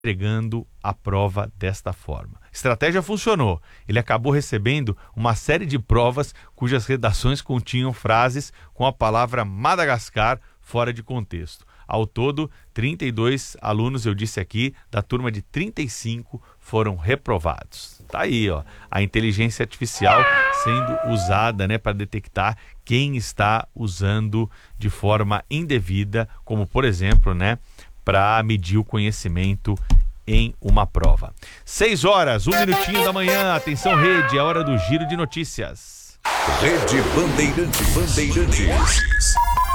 entregando a prova desta forma. A estratégia funcionou. Ele acabou recebendo uma série de provas cujas redações continham frases com a palavra Madagascar fora de contexto. Ao todo, 32 alunos, eu disse aqui, da turma de 35 foram reprovados. Tá aí, ó, a inteligência artificial sendo usada, né, para detectar quem está usando de forma indevida, como por exemplo, né, para medir o conhecimento em uma prova. 6 horas, 1 minutinho da manhã. Atenção, rede, é hora do giro de notícias. Rede Bandeirantes.